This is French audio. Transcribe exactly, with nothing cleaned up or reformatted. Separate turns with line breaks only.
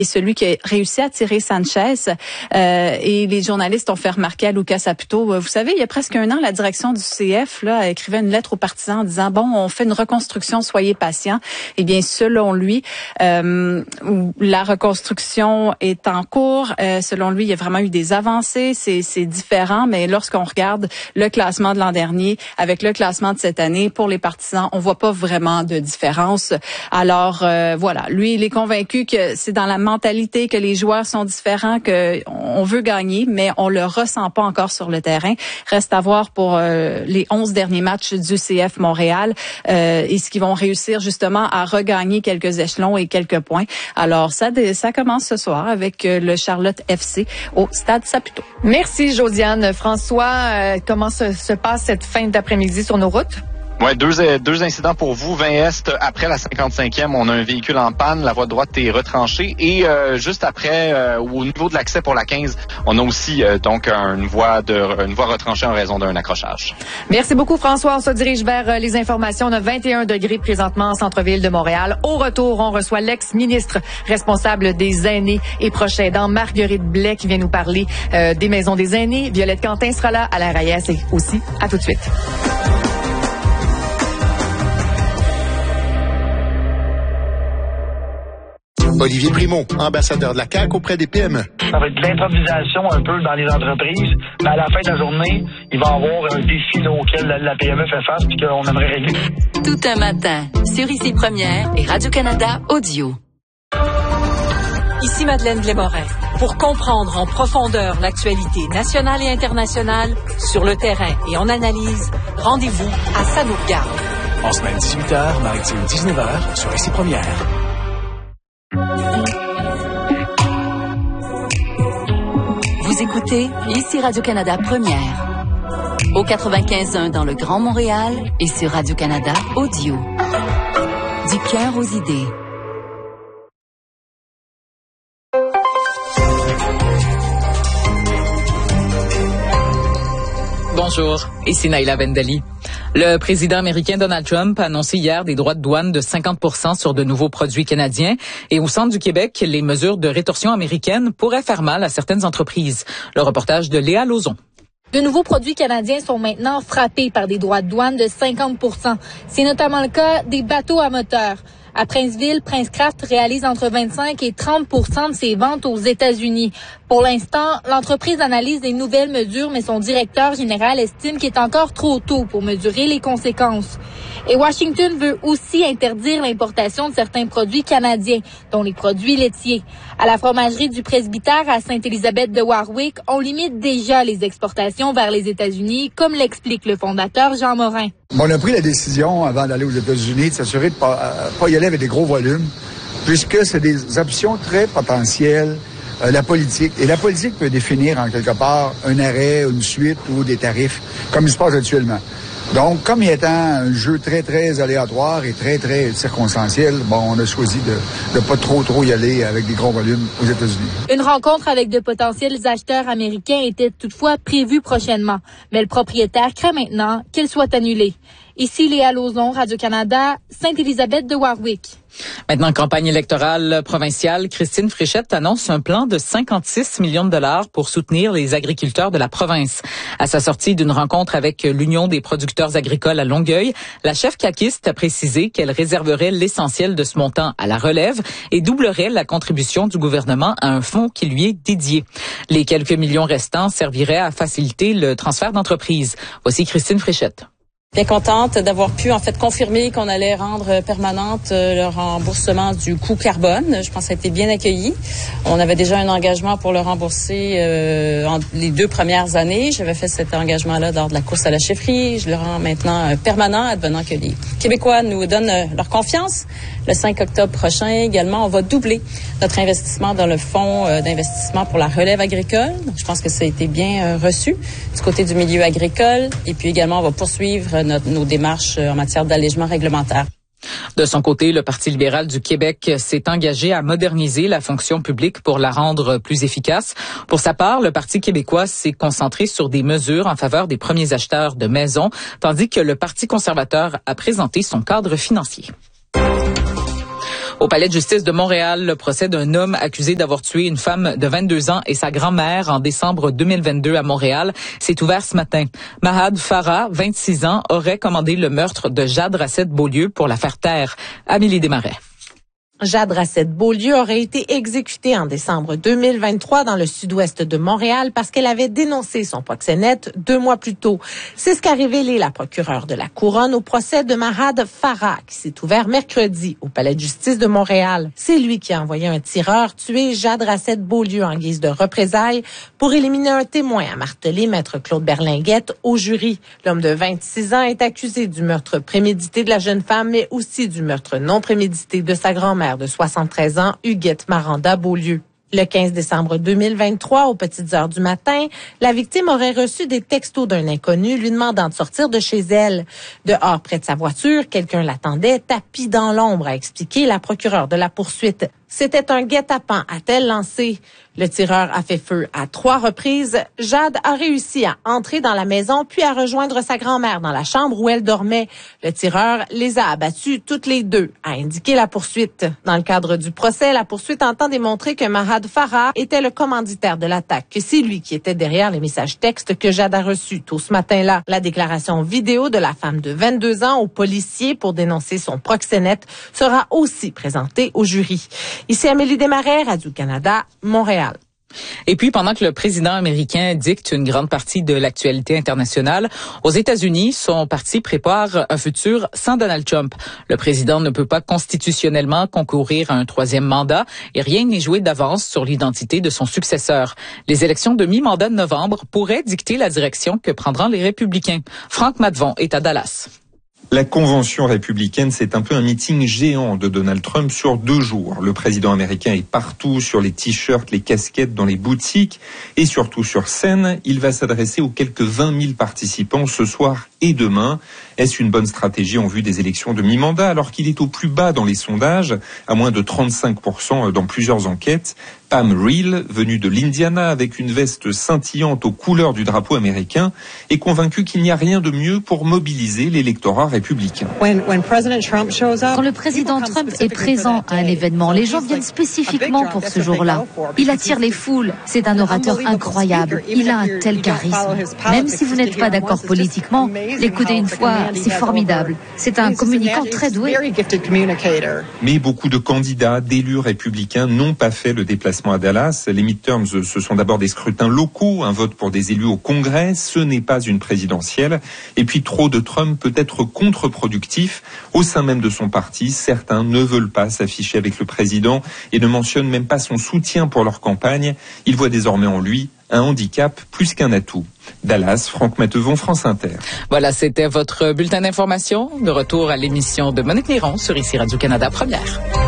est celui qui a réussi à tirer Sanchez. Euh, et les journalistes ont fait remarquer à Lucas Saputo, vous savez, il y a presque un an, la direction du C F là, écrivait une lettre aux partisans en disant, bon, on fait une reconstruction, soyez patients. Eh bien, selon lui, euh, la reconstruction est en cours. Euh, selon lui, il y a vraiment eu des avancées. C'est, c'est différent, mais lorsqu'on regarde le classement de l'an dernier avec le classement de cette année, pour les partisans, on voit pas vraiment de différence. Alors, euh, voilà, lui, il est convaincu que c'est dans la mentalité, que les joueurs sont différents, que on veut gagner, mais on le ressent pas encore sur le terrain. Reste à voir pour euh, les onze derniers matchs du C F Montréal. Euh, est-ce qu'ils vont réussir justement à regagner quelques échelons et quelques points? Alors, ça, ça commence ce soir avec euh, le Charlotte F C au Stade Saputo.
Merci, Josiane. François, euh, comment se, se passe cette fin d'après-midi sur nos routes?
Ouais, deux, deux incidents pour vous. vingt Est, après la cinquante-cinquième, on a un véhicule en panne. La voie de droite est retranchée. Et euh, juste après, euh, au niveau de l'accès pour la quinze, on a aussi euh, donc une voie de une voie retranchée en raison d'un accrochage.
Merci beaucoup, François. On se dirige vers euh, les informations. On a vingt et un degrés présentement en centre-ville de Montréal. Au retour, on reçoit l'ex-ministre responsable des aînés et proche aidant, Marguerite Blais, qui vient nous parler euh, des maisons des aînés. Violette Quentin sera là, Alain Reyes et aussi. À tout de suite.
Olivier Primo, ambassadeur de la C A Q auprès des P M E.
Ça va être de l'improvisation un peu dans les entreprises, mais à la fin de la journée, il va y avoir un défi là, auquel la, la P M E fait face et qu'on aimerait régler.
Tout un matin, sur Ici Première et Radio-Canada Audio.
Ici Madeleine Blais-Morin. Pour comprendre en profondeur l'actualité nationale et internationale, sur le terrain et en analyse, rendez-vous à Ça nous regarde.
En semaine dix-huit heures, maritime dix-neuf heures, sur Ici Première.
Vous écoutez Ici Radio-Canada Première. Au quatre-vingt-quinze point un dans le Grand Montréal et sur Radio-Canada Audio. Du cœur aux idées.
Bonjour, ici Naila Vendali. Le président américain Donald Trump a annoncé hier des droits de douane de cinquante pour cent sur de nouveaux produits canadiens. Et au centre du Québec, les mesures de rétorsion américaines pourraient faire mal à certaines entreprises. Le reportage de Léa Lauzon.
De nouveaux produits canadiens sont maintenant frappés par des droits de douane de cinquante pour cent. C'est notamment le cas des bateaux à moteur. À Princeville, Prince Craft réalise entre vingt-cinq et trente pour cent de ses ventes aux États-Unis. Pour l'instant, l'entreprise analyse des nouvelles mesures, mais son directeur général estime qu'il est encore trop tôt pour mesurer les conséquences. Et Washington veut aussi interdire l'importation de certains produits canadiens, dont les produits laitiers. À la fromagerie du Presbytère à Sainte-Élisabeth de Warwick, on limite déjà les exportations vers les États-Unis, comme l'explique le fondateur Jean Morin.
On a pris la décision, avant d'aller aux États-Unis, de s'assurer de ne pas, pas y aller avec des gros volumes, puisque c'est des options très potentielles, euh, la politique. Et la politique peut définir, en quelque part, un arrêt, une suite ou des tarifs, comme il se passe actuellement. Donc, comme il étant un jeu très, très aléatoire et très, très circonstanciel, bon, on a choisi de ne pas trop, trop y aller avec des gros volumes aux États-Unis.
Une rencontre avec de potentiels acheteurs américains était toutefois prévue prochainement. Mais le propriétaire craint maintenant qu'elle soit annulée. Ici, Léa Lauzon, Radio-Canada, Sainte-Élisabeth de Warwick.
Maintenant, campagne électorale provinciale, Christine Fréchette annonce un plan de cinquante-six millions de dollars pour soutenir les agriculteurs de la province. À sa sortie d'une rencontre avec l'Union des producteurs agricoles à Longueuil, la chef caquiste a précisé qu'elle réserverait l'essentiel de ce montant à la relève et doublerait la contribution du gouvernement à un fonds qui lui est dédié. Les quelques millions restants serviraient à faciliter le transfert d'entreprise. Voici Christine Fréchette.
Bien contente d'avoir pu en fait confirmer qu'on allait rendre permanente euh, le remboursement du coût carbone. Je pense que ça a été bien accueilli. On avait déjà un engagement pour le rembourser euh, en les deux premières années. J'avais fait cet engagement-là lors de la course à la chefferie. Je le rends maintenant euh, permanent, advenant que les Québécois nous donnent euh, leur confiance. Le cinq octobre prochain également, on va doubler notre investissement dans le fonds euh, d'investissement pour la relève agricole. Donc, je pense que ça a été bien euh, reçu du côté du milieu agricole. Et puis également, on va poursuivre Notre, nos démarches en matière d'allègement réglementaire.
De son côté, le Parti libéral du Québec s'est engagé à moderniser la fonction publique pour la rendre plus efficace. Pour sa part, le Parti québécois s'est concentré sur des mesures en faveur des premiers acheteurs de maisons, tandis que le Parti conservateur a présenté son cadre financier. Au palais de justice de Montréal, le procès d'un homme accusé d'avoir tué une femme de vingt-deux ans et sa grand-mère en décembre deux mille vingt-deux à Montréal s'est ouvert ce matin. Mahad Farah, vingt-six ans, aurait commandé le meurtre de Jade Racette-Beaulieu pour la faire taire. Amélie Desmarais.
Jade Racette-Beaulieu aurait été exécutée en décembre deux mille vingt-trois dans le sud-ouest de Montréal parce qu'elle avait dénoncé son proxénète deux mois plus tôt. C'est ce qu'a révélé la procureure de la Couronne au procès de Mahad Farah qui s'est ouvert mercredi au palais de justice de Montréal. C'est lui qui a envoyé un tireur tuer Jade Racette-Beaulieu en guise de représailles pour éliminer un témoin, a martelé maître Claude Berlinguette au jury. L'homme de vingt-six ans est accusé du meurtre prémédité de la jeune femme, mais aussi du meurtre non prémédité de sa grand-mère de soixante-treize ans, Huguette Maranda Beaulieu. Le quinze décembre deux mille vingt-trois, aux petites heures du matin, la victime aurait reçu des textos d'un inconnu lui demandant de sortir de chez elle. Dehors, près de sa voiture, quelqu'un l'attendait, tapi dans l'ombre, a expliqué la procureure de la poursuite. C'était un guet-apens, a-t-elle lancé. Le tireur a fait feu à trois reprises. Jade a réussi à entrer dans la maison puis à rejoindre sa grand-mère dans la chambre où elle dormait. Le tireur les a abattues toutes les deux, a indiqué la poursuite. Dans le cadre du procès, la poursuite entend démontrer que Mahad Farah était le commanditaire de l'attaque, que c'est lui qui était derrière les messages textes que Jade a reçus tôt ce matin-là. La déclaration vidéo de la femme de vingt-deux ans au policier pour dénoncer son proxénète sera aussi présentée au jury. Ici Amélie Desmarais, Radio-Canada, Montréal.
Et puis, pendant que le président américain dicte une grande partie de l'actualité internationale, aux États-Unis, son parti prépare un futur sans Donald Trump. Le président ne peut pas constitutionnellement concourir à un troisième mandat et rien n'est joué d'avance sur l'identité de son successeur. Les élections de mi-mandat de novembre pourraient dicter la direction que prendront les républicains. Franck Matvon est à Dallas.
La convention républicaine, c'est un peu un meeting géant de Donald Trump sur deux jours. Le président américain est partout, sur les t-shirts, les casquettes, dans les boutiques et surtout sur scène. Il va s'adresser aux quelques vingt mille participants ce soir et demain. Est-ce une bonne stratégie en vue des élections de mi-mandat alors qu'il est au plus bas dans les sondages, à moins de trente-cinq pour cent dans plusieurs enquêtes? Pam Reel, venue de l'Indiana avec une veste scintillante aux couleurs du drapeau américain, est convaincue qu'il n'y a rien de mieux pour mobiliser l'électorat républicain.
Quand le président Trump est présent à un événement, les gens viennent spécifiquement pour ce jour-là. Il attire les foules. C'est un orateur incroyable. Il a un tel charisme. Même si vous n'êtes pas d'accord politiquement, l'écouter une fois, c'est formidable. C'est un communicant très doué.
Mais beaucoup de candidats, d'élus républicains n'ont pas fait le déplacement à Dallas. Les midterms, ce sont d'abord des scrutins locaux, un vote pour des élus au Congrès, ce n'est pas une présidentielle. Et puis trop de Trump peut être contre-productif. Au sein même de son parti, certains ne veulent pas s'afficher avec le président et ne mentionnent même pas son soutien pour leur campagne. Ils voient désormais en lui un handicap plus qu'un atout. Dallas, Franck Mattevon, France Inter.
Voilà, c'était votre bulletin d'information. De retour à l'émission de Monique Néron sur ici Radio-Canada Première.